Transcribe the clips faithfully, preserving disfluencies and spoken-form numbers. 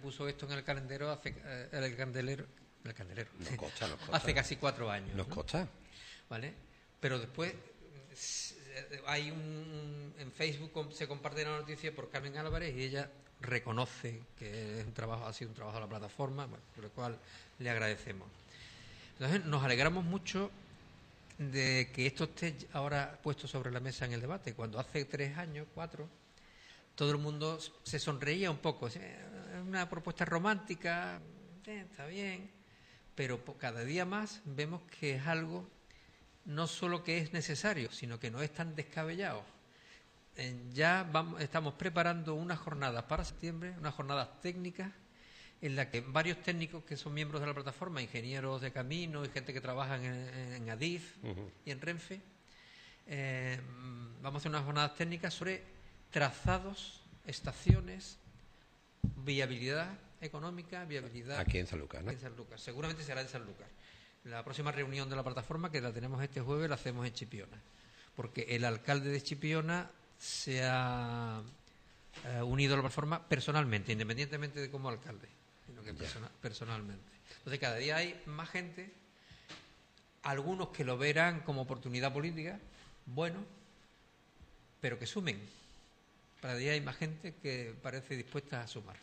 puso esto en el candelero hace eh, el candelero el candelero Nos consta, nos consta. hace casi cuatro años. Nos ¿no? consta. ¿Vale? Pero después hay un en Facebook se comparte la noticia por Carmen Álvarez y ella reconoce que es un trabajo, ha sido un trabajo de la plataforma, bueno, por lo cual le agradecemos. Entonces nos alegramos mucho de que esto esté ahora puesto sobre la mesa en el debate, cuando hace tres años, cuatro, todo el mundo se sonreía un poco. Es una propuesta romántica, eh, está bien, pero cada día más vemos que es algo no solo que es necesario, sino que no es tan descabellado. Eh, ya vamos, estamos preparando unas jornadas para septiembre, unas jornadas técnicas, en las que varios técnicos que son miembros de la plataforma, ingenieros de camino y gente que trabaja en, en Adif uh-huh. y en Renfe, eh, vamos a hacer unas jornadas técnicas sobre trazados, estaciones, viabilidad económica, viabilidad... Aquí en Sanlúcar, ¿no? En Sanlúcar. Seguramente será en Sanlúcar. La próxima reunión de la plataforma, que la tenemos este jueves, la hacemos en Chipiona, porque el alcalde de Chipiona se ha eh, unido a la plataforma personalmente, independientemente de como alcalde, sino que persona, personalmente. Entonces cada día hay más gente, algunos que lo verán como oportunidad política, bueno, pero que sumen. Cada día hay más gente que parece dispuesta a sumar.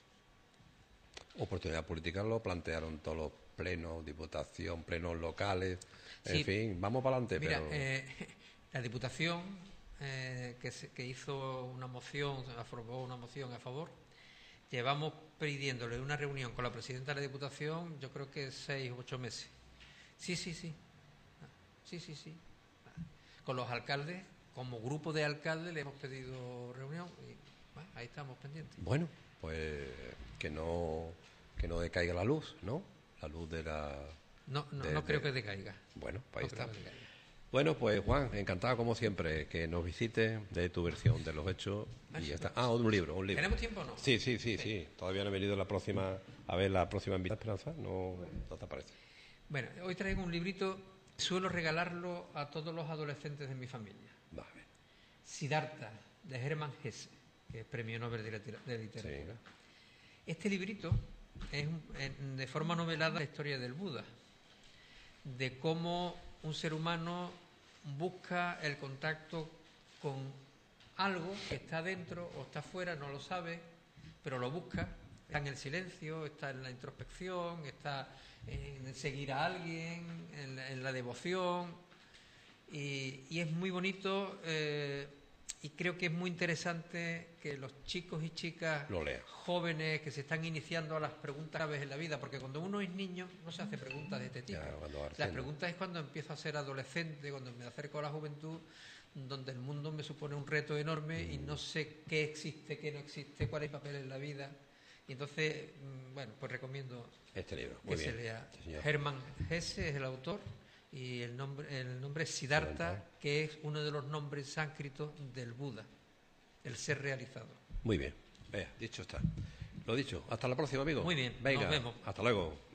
Oportunidad política lo plantearon todos los plenos, diputación, plenos locales, en sí, fin, vamos para adelante. Mira, pero... eh, la diputación eh, que, se, que hizo una moción, aprobó una moción a favor, llevamos pidiéndole una reunión con la presidenta de la diputación, yo creo que seis o ocho meses. Sí, sí, sí, sí, sí, sí. Con los alcaldes, como grupo de alcaldes, le hemos pedido reunión y bueno, ahí estamos pendientes. Bueno, pues que no que no decaiga la luz, ¿no? La luz de la... No, no, de, no creo de... que decaiga. Bueno, pues no ahí está. Bueno, pues Juan, encantado como siempre que nos visite, de tu versión de los hechos y ya está. Ah, un libro, un libro. ¿Tenemos tiempo o no? Sí, sí, sí, sí, sí. Todavía no he venido la próxima, a ver la próxima invitada, Esperanza, no, no te aparece. Bueno, hoy traigo un librito, suelo regalarlo a todos los adolescentes de mi familia. Vale. Siddhartha, de Hermann Hesse, que es premio Nobel de Literatura. Sí. Este librito es de forma novelada la historia del Buda, de cómo un ser humano busca el contacto con algo que está dentro o está fuera, no lo sabe, pero lo busca, está en el silencio, está en la introspección, está en seguir a alguien, en la, en la devoción, y, y es muy bonito. Eh, Y creo que es muy interesante que los chicos y chicas jóvenes que se están iniciando a las preguntas claves en la vida, porque cuando uno es niño no se hace preguntas de este tipo. Las preguntas es cuando empiezo a ser adolescente, cuando me acerco a la juventud, donde el mundo me supone un reto enorme mm. y no sé qué existe, qué no existe, cuál es el papel en la vida. Y entonces, bueno, pues recomiendo este libro. Muy que bien. se lea. Sí, Hermann Hesse es el autor. Y el nombre, el nombre es Siddhartha, que es uno de los nombres sánscritos del Buda, el ser realizado. Muy bien, vea, dicho está. Lo dicho, hasta la próxima, amigo. Muy bien, venga, nos vemos. Hasta luego.